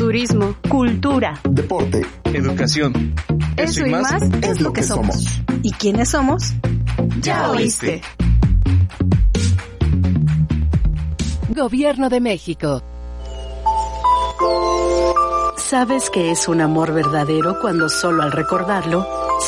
turismo, cultura, deporte, educación. Eso y más es lo que somos. ¿Y quiénes somos? Ya oíste. Gobierno de México. ¿Sabes qué es un amor verdadero cuando solo al recordarlo